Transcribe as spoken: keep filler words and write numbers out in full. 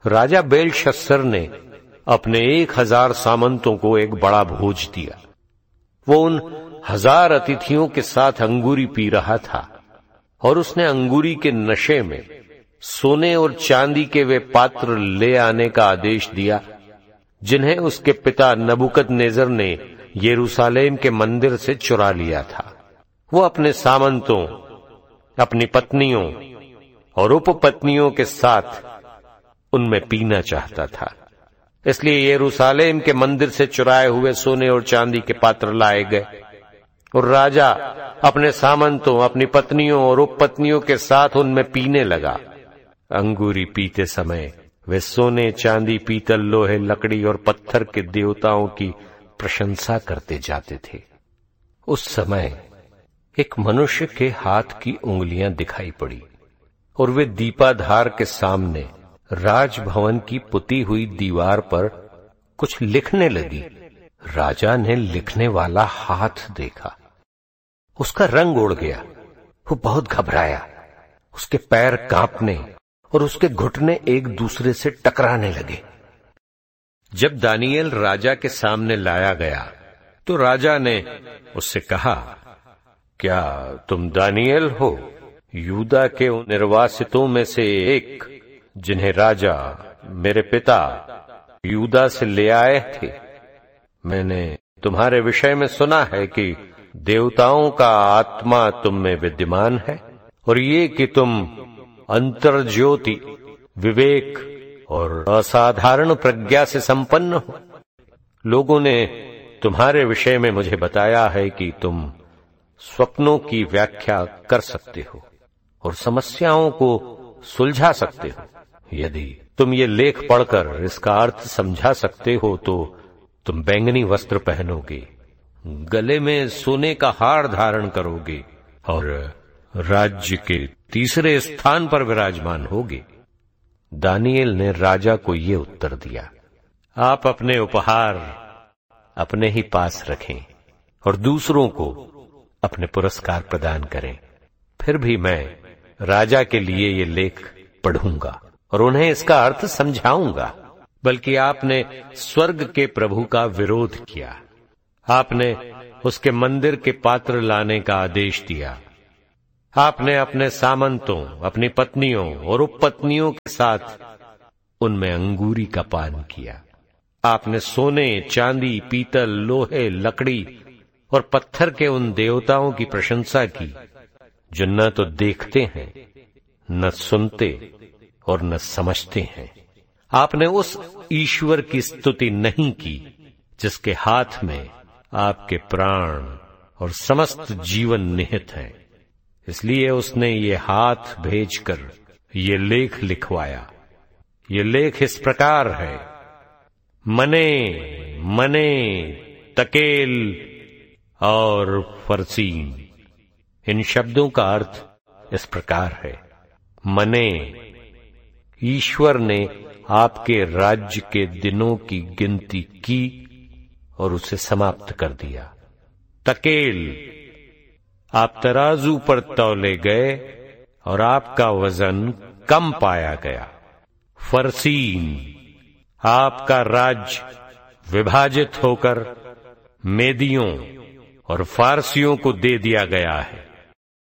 राजा Belshazzar ने अपने एक हजार सामंतों को एक बड़ा भोज दिया। वो उन हजार अतिथियों के साथ अंगूरी पी रहा था और उसने अंगूरी के नशे में सोने और चांदी के वे पात्र ले आने का आदेश दिया जिन्हें उसके पिता नबूकदनेस्सर ने यरूशलेम के मंदिर से चुरा लिया था। वो अपने सामंतों, अपनी पत्नियों और उपपत्नियों के साथ उनमें पीना चाहता था। इसलिए यरूशलेम के मंदिर से चुराए हुए सोने और चांदी के पात्र लाए गए और राजा अपने सामंतों, अपनी पत्नियों और उपपत्नियों के साथ उनमें पीने लगा। अंगूरी पीते समय वे सोने, चांदी, पीतल, लोहे, लकड़ी और पत्थर के देवताओं की प्रशंसा करते जाते थे। उस समय एक मनुष्य के हाथ की उंगलियां दिखाई पड़ी और वे दीपाधार के सामने राजभवन की पुती हुई दीवार पर कुछ लिखने लगी। राजा ने लिखने वाला हाथ देखा, उसका रंग उड़ गया। वो बहुत घबराया, उसके पैर कांपने और उसके घुटने एक दूसरे से टकराने लगे। जब दानियेल राजा के सामने लाया गया तो राजा ने उससे कहा, क्या तुम दानियेल हो, यूदा के उन निर्वासितों में से एक जिन्हें राजा मेरे पिता यूदा से ले आए थे? मैंने तुम्हारे विषय में सुना है कि देवताओं का आत्मा तुम में विद्यमान है और ये कि तुम अंतर्ज्योति, विवेक और असाधारण प्रज्ञा से संपन्न हो। लोगों ने तुम्हारे विषय में मुझे बताया है कि तुम स्वप्नों की व्याख्या कर सकते हो और समस्याओं को सुलझा सकते हो। यदि तुम ये लेख पढ़कर इसका अर्थ समझा सकते हो तो तुम बैंगनी वस्त्र पहनोगे, गले में सोने का हार धारण करोगे और राज्य के तीसरे स्थान पर विराजमान होगे। दानियेल ने राजा को ये उत्तर दिया, आप अपने उपहार अपने ही पास रखें और दूसरों को अपने पुरस्कार प्रदान करें। फिर भी मैं राजा के लिए ये लेख पढ़ूंगा और उन्हें इसका अर्थ समझाऊंगा। बल्कि आपने स्वर्ग के प्रभु का विरोध किया, आपने उसके मंदिर के पात्र लाने का आदेश दिया। आपने अपने सामंतों, अपनी पत्नियों और उपपत्नियों के साथ उनमें अंगूरी का पान किया। आपने सोने, चांदी, पीतल, लोहे, लकड़ी और पत्थर के उन देवताओं की प्रशंसा की जो न तो देखते हैं, न सुनते और न समझते हैं। आपने उस ईश्वर की स्तुति नहीं की जिसके हाथ में आपके प्राण और समस्त जीवन निहित हैं। इसलिए उसने ये हाथ भेजकर ये लेख लिखवाया। ये लेख इस प्रकार है, मने, मने, तकेल और फरसीन। इन शब्दों का अर्थ इस प्रकार है, मने, ईश्वर ने आपके राज्य के दिनों की गिनती की और उसे समाप्त कर दिया। तकेल, आप तराजू पर तौले गए और आपका वजन कम पाया गया। फरसीन, आपका राज्य विभाजित होकर मेदियों और फारसियों को दे दिया गया है।